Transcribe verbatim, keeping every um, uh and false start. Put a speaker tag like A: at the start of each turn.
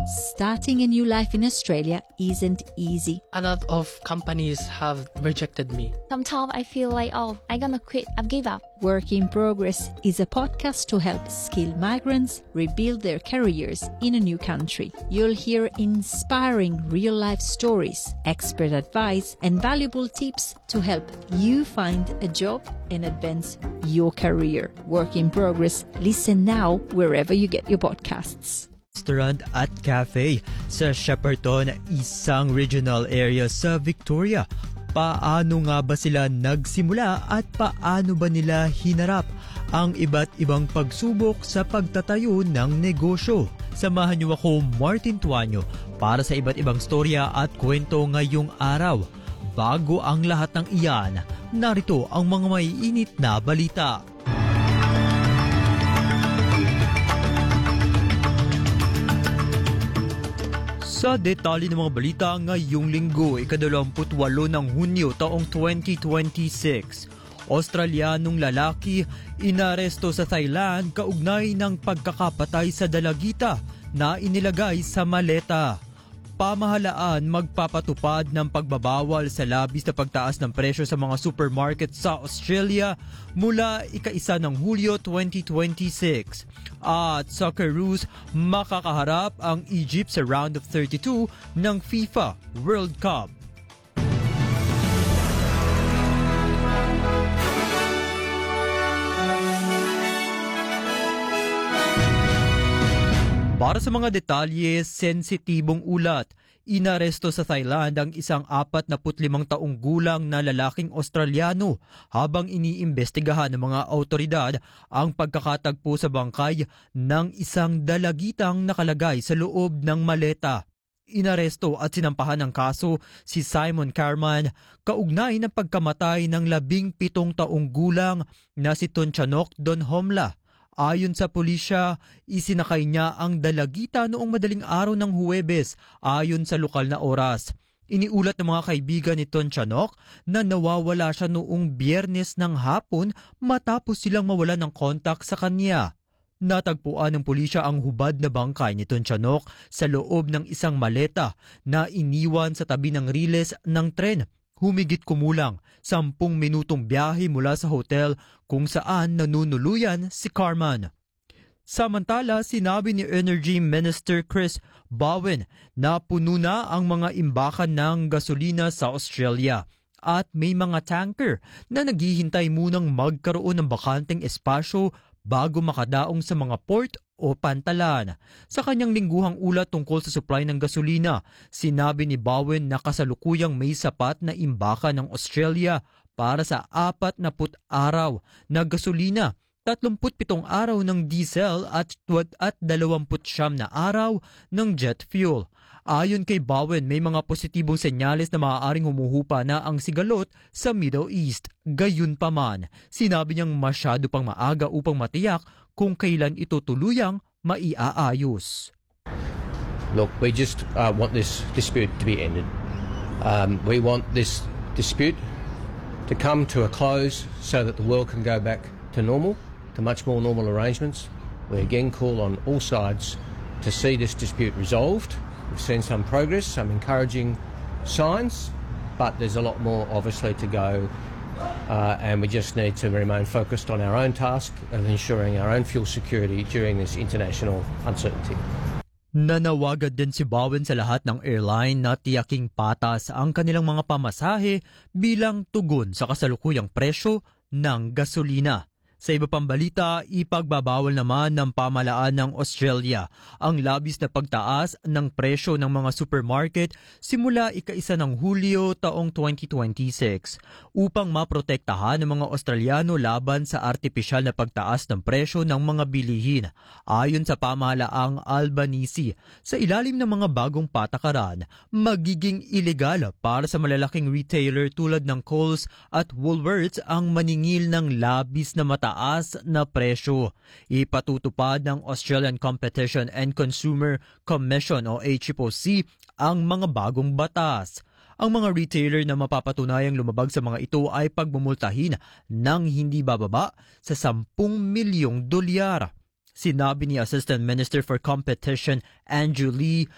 A: Starting a new life in Australia isn't easy.
B: A lot of companies have rejected me.
C: Sometimes I feel like, oh, I'm gonna quit, I've give up.
A: Work in Progress is a podcast to help skilled migrants rebuild their careers in a new country. You'll hear inspiring real-life stories, expert advice, and valuable tips to help you find a job and advance your career. Work in Progress. Listen now wherever you get your podcasts.
D: Restaurant at cafe sa Shepparton, isang regional area sa Victoria. Paano nga ba sila nagsimula at paano ba nila hinarap ang iba't ibang pagsubok sa pagtatayo ng negosyo? Samahan niyo ako, Martin Tuanyo, para sa iba't ibang storya at kwento ngayong araw. Bago ang lahat ng iyan, narito ang mga maiinit na balita. Sa detalye ng mga balita ngayong linggo, ikadalawamput walo ng Hunyo taong twenty twenty-six, Australianong lalaki inaresto sa Thailand kaugnay ng pagkakapatay sa dalagita na inilagay sa maleta. Pamahalaan magpapatupad ng pagbabawal sa labis na pagtaas ng presyo sa mga supermarket sa Australia mula ika-isa ng Hulyo twenty twenty-six. At Socceroos, makakaharap ang Egypt sa round of thirty-two ng FIFA World Cup. Para sa mga detalye, sensitibong ulat, inaresto sa Thailand ang isang apat na putlimang taong gulang na lalaking Australiano habang iniimbestigahan ng mga autoridad ang pagkakatagpo sa bangkay ng isang dalagitang nakalagay sa loob ng maleta. Inaresto at sinampahan ng kaso si Simon Carman kaugnay ng pagkamatay ng labing pitong taong gulang na si Tunchanok Donhomla. Ayon sa pulisya, isinakay niya ang dalagita noong madaling araw ng Huwebes ayon sa lokal na oras. Iniulat ng mga kaibigan ni Tunchanok na nawawala siya noong Biyernes ng hapon matapos silang mawalan ng kontak sa kanya. Natagpuan ng pulisya ang hubad na bangkay ni Tunchanok sa loob ng isang maleta na iniwan sa tabi ng riles ng tren. Humigit kumulang sampung minutong biyahe mula sa hotel kung saan nanunuluyan si Carman. Samantala, sinabi ni Energy Minister Chris Bowen na puno na ang mga imbakan ng gasolina sa Australia at may mga tanker na naghihintay munang magkaroon ng bakanteng espasyo bago makadaong sa mga port o pantalan. Sa kanyang lingguhang ulat tungkol sa supply ng gasolina, sinabi ni Bowen na kasalukuyang may sapat na imbaka ng Australia para sa apat na put araw na gasolina, tatlumput pitong araw ng diesel at at dalawamput siyam na araw ng jet fuel. Ayon kay Bowen, may mga positibong senyales na maaaring humuhupa na ang sigalot sa Middle East. Gayunpaman, sinabi niyang masyado pang maaga upang matiyak kung kailan ito tuluyang maiaayos.
E: Look, we just uh, want this dispute to be ended. Um, we want this dispute to come to a close so that the world can go back to normal, to much more normal arrangements. We again call on all sides to see this dispute resolved. We've seen some progress, some encouraging signs, but there's a lot more obviously to go. Uh, and we just need to remain focused on our own task of ensuring our own fuel security during this international uncertainty.
D: Nanawagan din si Bowen sa lahat ng airline na tiyaking patas ang kanilang mga pamasahe bilang tugon sa kasalukuyang presyo ng gasolina. Sa iba pang balita, ipagbabawal naman ng pamahalaan ng Australia ang labis na pagtaas ng presyo ng mga supermarket simula ika-isa ng Hulyo taong twenty twenty-six upang maprotektahan ng mga Australiano laban sa artipisyal na pagtaas ng presyo ng mga bilihin. Ayon sa pamahalaang Albanese, sa ilalim ng mga bagong patakaran, magiging ilegal para sa malalaking retailer tulad ng Coles at Woolworths ang maningil ng labis na mataas taas na presyo. Ipatutupad ng Australian Competition and Consumer Commission o A C C C ang mga bagong batas. Ang mga retailer na mapapatunayang lumabag sa mga ito ay pagmumultahin ng hindi bababa sa sampung milyong dolyar. Sinabi ni Assistant Minister for Competition Andrew Lee